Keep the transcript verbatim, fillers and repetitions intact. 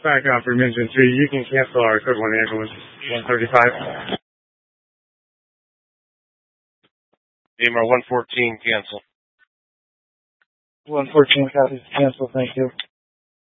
Back off from engine three. You can cancel our code one ambulance one thirty-five. A M R one fourteen, cancel. one fourteen copies, cancel, thank you.